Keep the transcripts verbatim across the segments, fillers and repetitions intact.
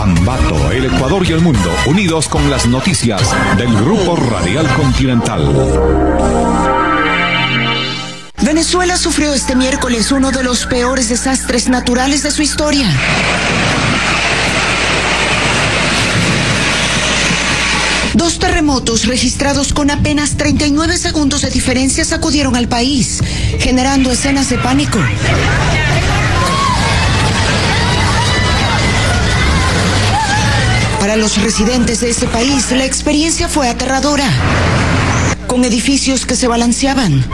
Ambato, el Ecuador y el mundo, unidos con las noticias del Grupo Radial Continental. Venezuela sufrió este miércoles uno de los peores desastres naturales de su historia. Dos terremotos registrados con apenas treinta y nueve segundos de diferencia sacudieron al país, generando escenas de pánico. Para los residentes de ese país, la experiencia fue aterradora, con edificios que se balanceaban.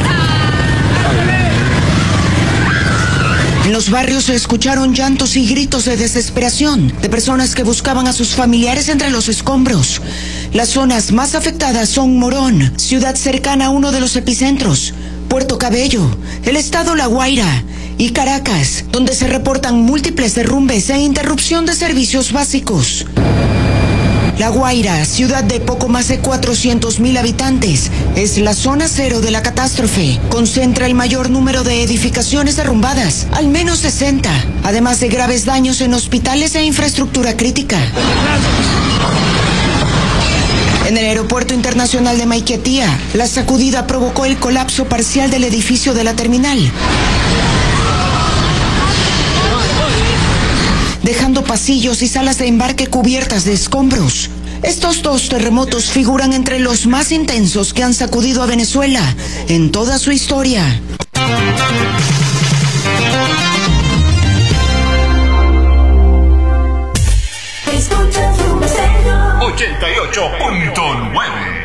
En los barrios se escucharon llantos y gritos de desesperación de personas que buscaban a sus familiares entre los escombros. Las zonas más afectadas son Morón, ciudad cercana a uno de los epicentros, Puerto Cabello, el estado La Guaira y Caracas, donde se reportan múltiples derrumbes e interrupción de servicios básicos. La Guaira, ciudad de poco más de cuatrocientos mil habitantes, es la zona cero de la catástrofe. Concentra el mayor número de edificaciones derrumbadas, al menos sesenta, además de graves daños en hospitales e infraestructura crítica. En el aeropuerto internacional de Maiquetía, la sacudida provocó el colapso parcial del edificio de la terminal, dejando pasillos y salas de embarque cubiertas de escombros. Estos dos terremotos figuran entre los más intensos que han sacudido a Venezuela en toda su historia. ochenta y ocho punto nueve